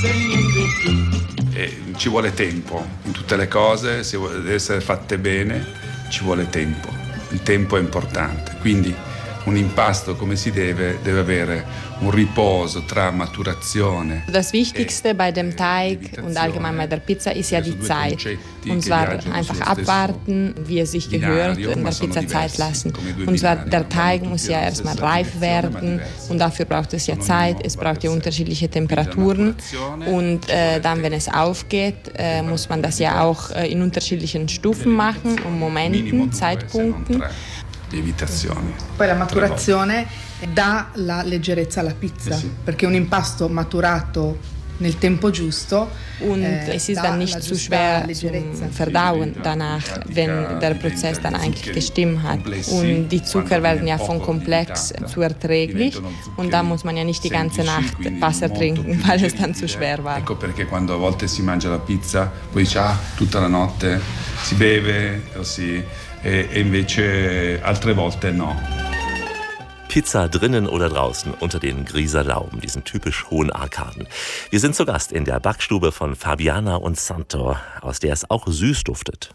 Ci vuole tempo in tutte le cose, se deve essere fatte bene ci vuole tempo. Il tempo è importante, quindi un impasto come si deve avere un riposo tra maturazione. Das Wichtigste bei dem Teig und allgemein bei der Pizza ist ja die Zeit. Und zwar einfach abwarten, wie es sich gehört, in der Pizza Zeit lassen. Und zwar der Teig muss ja erstmal reif werden und dafür braucht es ja Zeit, es braucht ja unterschiedliche Temperaturen. Und dann, wenn es aufgeht, muss man das ja auch in unterschiedlichen Stufen machen und Momenten, Zeitpunkten. Lievitazioni. Poi la maturazione dà la leggerezza alla pizza, perché un impasto maturato nel tempo giusto und es ist dann nicht zu schwer zum Verdauen danach, wenn der Prozess dann eigentlich gestimmt hat. Und die Zucker werden ja von komplex zu erträglich und da muss man ja nicht die ganze Nacht Wasser trinken, weil es dann zu schwer war. Ecco perché quando a volte si mangia la pizza, poi dice tutta la notte si beve e invece altre volte no. Pizza drinnen oder draußen unter den Grieser Lauben, diesen typisch hohen Arkaden. Wir sind zu Gast in der Backstube von Fabiana und Santor, aus der es auch süß duftet.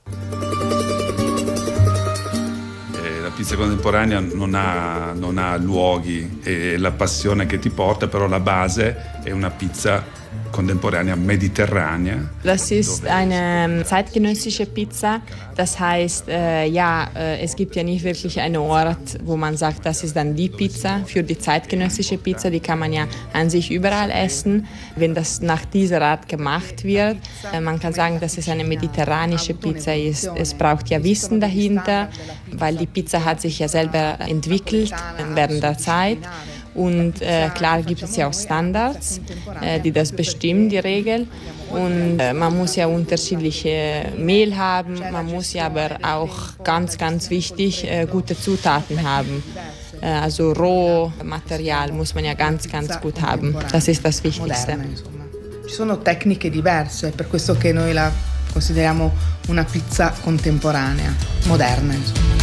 La pizza contemporanea non ha luoghi e la passione che ti porta, però la base è una pizza contemporanea mediterranea. Das ist eine zeitgenössische Pizza. Das heißt, es gibt ja nicht wirklich einen Ort, wo man sagt, das ist dann die Pizza. Für die zeitgenössische Pizza, die kann man ja an sich überall essen, wenn das nach dieser Art gemacht wird. Man kann sagen, dass es eine mediterranische Pizza ist. Es braucht ja Wissen dahinter, weil die Pizza hat sich ja selber entwickelt während der Zeit. Und klar gibt es ja auch Standards, die das bestimmen, die Regel. Und man muss ja unterschiedliche Mehl haben, man muss ja aber auch ganz, ganz wichtig gute Zutaten haben. Also Rohmaterial muss man ja ganz, ganz gut haben. Das ist das Wichtigste. Ci sono tecniche diverse, per questo che noi la consideriamo una pizza contemporanea, moderna insomma.